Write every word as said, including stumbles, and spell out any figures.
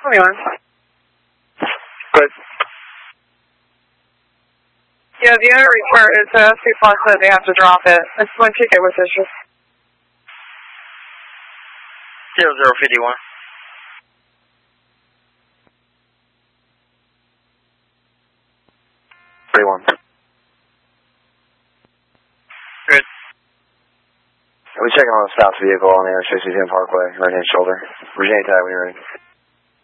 twenty-one. Good. Yeah, the unit report is uh, S P Plus said they have to drop it. It's my ticket was issued. Zero zero fifty one. Three one. Good. Are we checking on the stopped vehicle on the Interstate sixty-seven Parkway, right hand shoulder? Virginia Tag when you're ready.